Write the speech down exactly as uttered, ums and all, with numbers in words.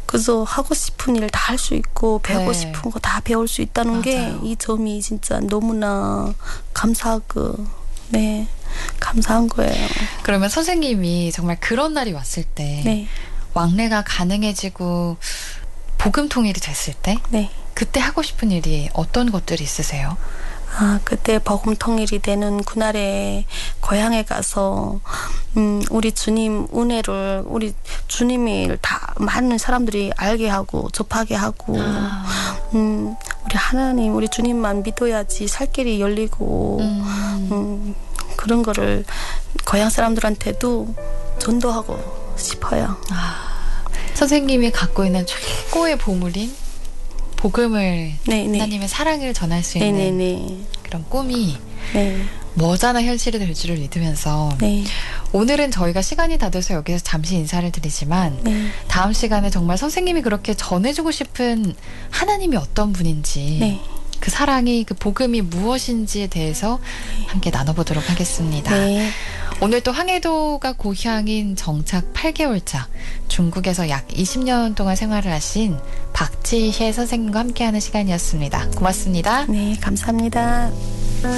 그래서 하고 싶은 일 다 할 수 있고 배우고 네. 싶은 거 다 배울 수 있다는 게 이 점이 진짜 너무나 감사하고 네 감사한 거예요. 그러면 선생님이 정말 그런 날이 왔을 때 네. 왕래가 가능해지고 복음 통일이 됐을 때 네. 그때 하고 싶은 일이 어떤 것들이 있으세요? 아, 그때 복음 통일이 되는 그날에 고향에 가서 음, 우리 주님 은혜를 우리 주님을 다 많은 사람들이 알게 하고 접하게 하고 아. 음, 우리 하나님 우리 주님만 믿어야지 살 길이 열리고 음. 음, 그런 거를 고향 사람들한테도 전도하고 싶어요. 아, 선생님이 갖고 있는 최고의 보물인 복음을 네, 네. 하나님의 사랑을 전할 수 있는 네, 네, 네. 그런 꿈이 네. 머지않아 현실이 될 줄을 믿으면서 네. 오늘은 저희가 시간이 다 돼서 여기서 잠시 인사를 드리지만 네. 다음 시간에 정말 선생님이 그렇게 전해주고 싶은 하나님이 어떤 분인지 네. 그 사랑이 그 복음이 무엇인지에 대해서 함께 나눠보도록 하겠습니다. 네. 오늘 또 황해도가 고향인 정착 팔 개월차 중국에서 약 이십 년 동안 생활을 하신 박지혜 선생님과 함께하는 시간이었습니다. 고맙습니다. 네, 감사합니다.